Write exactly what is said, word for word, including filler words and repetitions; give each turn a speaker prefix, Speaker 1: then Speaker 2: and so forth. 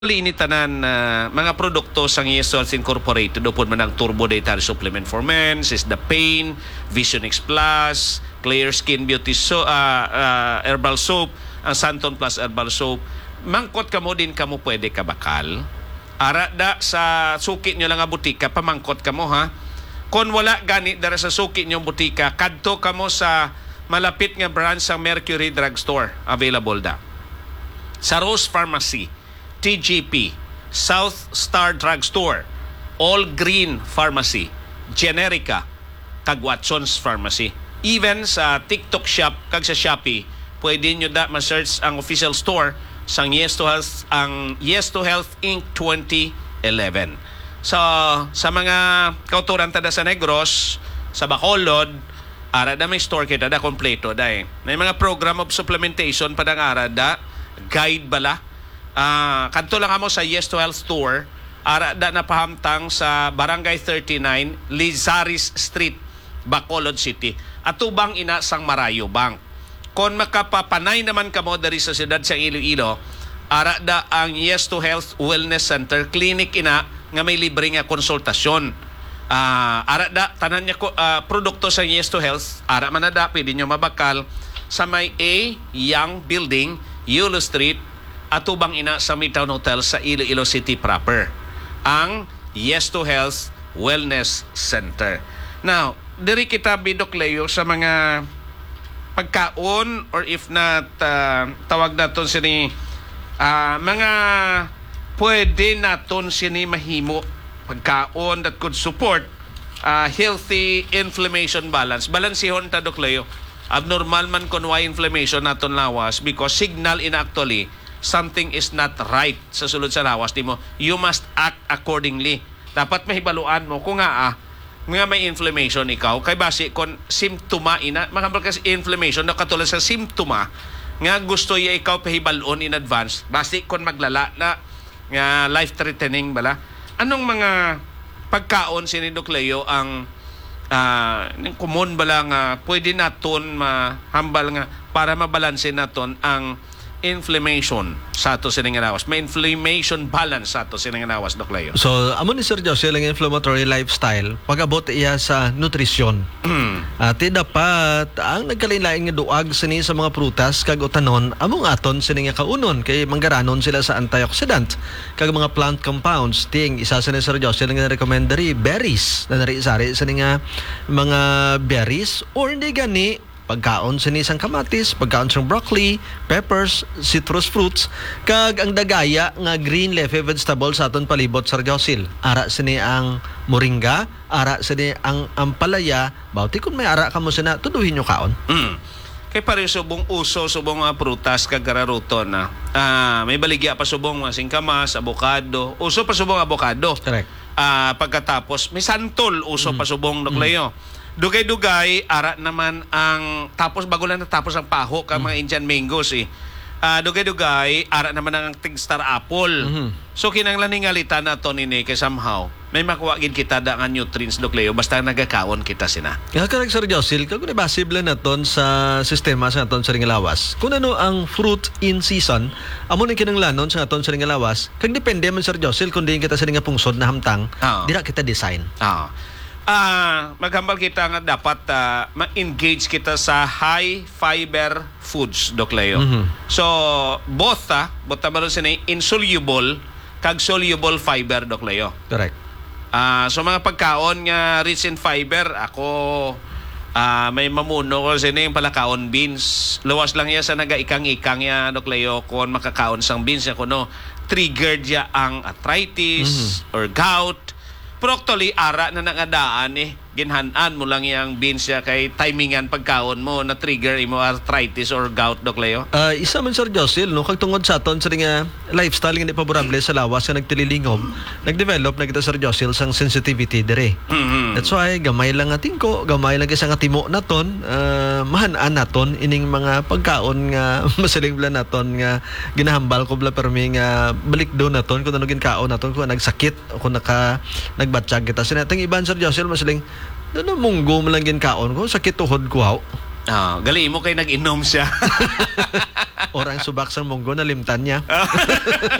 Speaker 1: ini tanan uh, mga produkto sang Yesos Incorporated upod man ang Turbo Dietary Supplement for Men, is the Pain, Vision X Plus, Clear Skin Beauty so, uh, uh, Herbal Soap, ang Santon Plus Herbal Soap. Mangkot kamo din kamo pwede kabakal. Ara da sa suki nyo lang nga butika, pamangkot kamo ha. Kung wala gani dara sa suki nyo butika, kadto kamo sa malapit nga branch sa Mercury Drugstore. Available da. Sa Rose Pharmacy, T G P, South Star Drugstore, All Green Pharmacy, Generica, kag Watson's Pharmacy. Even sa TikTok shop, kag sa Shopee, pwede nyo da ma-search ang official store sang Yes to Health, ang Yes to Health Incorporated twenty eleven. So, sa mga kauturan tada sa Negros, sa Bacolod, ara da may store kita da kompleto da eh. May mga program of supplementation padang ara da, guide bala. Ah, uh, kanto lang kamo sa Yes to Health Store, ara da napahamtang sa Barangay thirty-nine, Lizaris Street, Bacolod City. Atubang ina sang Marayo Bank. Kung makapapanay naman kamo dari sa siyudad sa Iloilo, ara da ang Yes to Health Wellness Center, clinic ina nga may libre nga konsultasyon. Ah, uh, ara da tanan niya ko uh, produkto sa Yes to Health, ara man na da pwede nyo mabakal sa may A Young Building, Yulo Street, atubang ina sa Midtown Hotel sa Iloilo City proper, ang Yes to Health Wellness Center. Now, diri kita Bidok Leo sa mga pagkaon or if not uh, tawag naton sini uh, mga pwede naton sini mahimo pagkaon that could support uh, healthy inflammation balance. Balansihon ta Dok Leo. Abnormal man kun why inflammation naton lawas because signal in actually something is not right sa sulod sa lawas di mo. You must act accordingly. Dapat mahibaluan mo kung nga ah, nga may inflammation ikaw kay basi kon simptoma ina makambal kasi inflammation na katulad sa simptoma nga gusto ya ikaw pahibalon in advance basi kon maglala na nga life threatening bala. Anong mga pagkaon sini Doc Leo ang uh, common bala nga pwede naton mahambal nga para mabalanse naton ang inflammation sa ato sining nawas. May inflammation balance sa ato sining nawas, Doc Leo.
Speaker 2: So, amo ni Sir Jose lang inflammatory lifestyle, pag-abot iya sa nutrisyon. At uh, dapat ang nagkalain-lain nga duag sini sa mga prutas kag utanon among aton sini nga kaunon kay manggaranon sila sa antioxidant kag mga plant compounds. Ting isa sa ni Sir Jose lang nga recommendary berries na nari-sari sini nga mga berries or hindi gani pagkaon sa isang kamatis, pagkaon sa broccoli, peppers, citrus fruits, kag ang dagaya nga green leafy vegetables sa aton palibot sa Josil. Ara sini ang moringa, ara sini ang ampalaya, bawti kung may ara kamo sina, tuduhin nyo kaon.
Speaker 1: Mm. Kay pare subong uso, subong mga prutas kag gararuton na. Ah, may baligya pa subong mga singkamas, avocado. Uso pa subong avocado.
Speaker 2: Correct.
Speaker 1: Ah, pagkatapos may santol uso mm. pa subong Doc Leo. Mm. Dugay-dugay, ara naman ang tapos bago lang natapos ang paho ka mm. mga Indian mangoes eh. Uh, dugay-dugay, ara naman ang Tigstar apple. Mm-hmm. So kinanglan ningalita na to nini kay somehow may makuwagin kita da nga nutrients Doc Leo basta nagakaon kita sina.
Speaker 2: Kaya karag Sir Josil, kung ibasible na ton sa sistema sa aton sa ringalawas, kung ano ang fruit in season, amo nang kinanglanon sa aton sa ringalawas, kag depende man Sir Josil kung di kita sa ringa pungsod na hamtang, oh. Dira kita design.
Speaker 1: Oo. Oh. Ah, uh, maghambal kita nga dapat uh, ma-engage kita sa high fiber foods, Doc Leo. Mm-hmm. So, both ah, both naman sila insoluble kag soluble fiber, Doc Leo.
Speaker 2: Correct.
Speaker 1: Ah, uh, so mga pagkaon nga rich in fiber, ako ah uh, may mamuno ko sini yung palakaon beans. Luwas lang ya sa naga-ikang-ikang ya, Doc Leo, kung makakaon sang beans ya kuno triggered ya ang arthritis mm-hmm. or gout. Proctally, ara na nangadaan eh. Ginhanan mo lang yung beans ya kay timingan pagkaon mo na trigger imo arthritis or gout, Doc Leo?
Speaker 2: Uh, isa man Sir Josil, no? Kag tungod sa aton sa nga lifestyle nga di favorable sa lawas nga nagtililingom, nag-develop na kita Sir Josil sang sensitivity dire. Mm-hmm. That's why gamay lang nga tingko, gamay lang sa nga timo naton, uh, mahan-an naton ining mga pagkaon nga masaling bla naton nga ginahambal ko bla permi nga balik do naton kung ano ginkaon naton kung nagsakit o kung naka nagbatsyag kita. Sinatang iban Sir Josil masaling ano munggo mo lang ginkaon ko sakit tuhod ko haw.
Speaker 1: Ah, gali mo kay nag-inom siya.
Speaker 2: Orang subak sang munggo na limtan niya.